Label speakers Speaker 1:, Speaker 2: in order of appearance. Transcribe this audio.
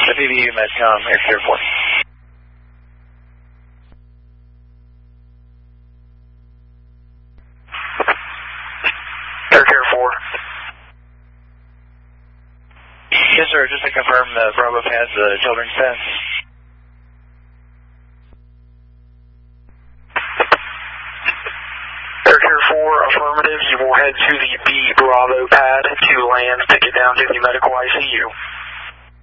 Speaker 1: FPV Medcom, Air 4.
Speaker 2: Air 4.
Speaker 1: Yes, sir. Just to confirm, the Bravo has the children's fence.
Speaker 2: Air 4, affirmative. You will head to the B Bravo pad to land to get down to the medical ICU.